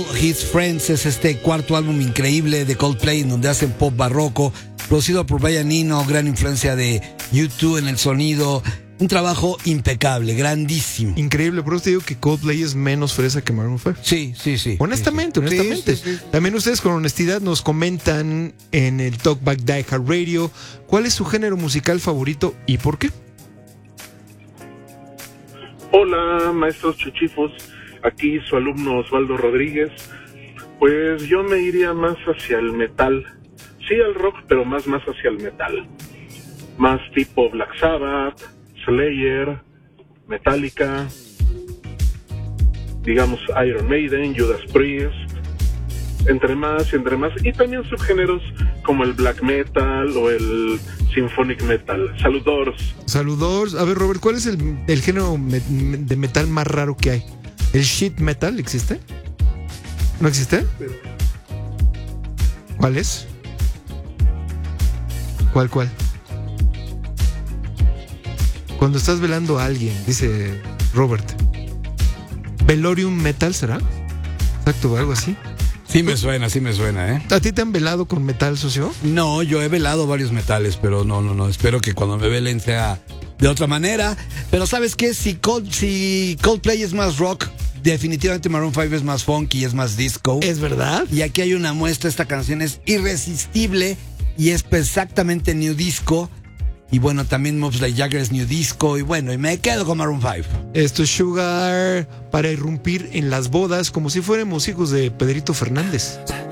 His Friends es este cuarto álbum increíble de Coldplay en donde hacen pop barroco, producido por Brian Eno, gran influencia de U2 en el sonido. Un trabajo impecable, grandísimo. Increíble, por eso te digo que Coldplay es menos fresa que Maroon 5. Sí. Honestamente. Sí. También ustedes con honestidad nos comentan en el Talkback Die Hard Radio cuál es su género musical favorito y por qué. Hola, maestros chuchifos. Aquí su alumno Osvaldo Rodríguez. Pues yo me iría más hacia el metal. Sí al rock, pero más hacia el metal. Más tipo Black Sabbath, Slayer, Metallica, digamos Iron Maiden, Judas Priest, entre más. Y también subgéneros como el black metal o el symphonic metal. Saludos. A ver, Robert, ¿cuál es el género de metal más raro que hay? ¿El shit metal existe? ¿No existe? ¿Cuál es? ¿Cuál? Cuando estás velando a alguien, dice Robert. ¿Velorium metal será? Exacto, algo así. Sí me suena, ¿eh? ¿A ti te han velado con metal, socio? No, yo he velado varios metales, pero no. Espero que cuando me velen sea de otra manera. Pero ¿sabes qué? Si Coldplay es más rock, definitivamente Maroon 5 es más funky, es más disco. ¿Es verdad? Y aquí hay una muestra, esta canción es irresistible y es exactamente new disco. Y bueno, también Moves Like Jagger es new disco. Y bueno, y me quedo con Maroon 5. Esto es Sugar para irrumpir en las bodas como si fuéramos hijos de Pedrito Fernández.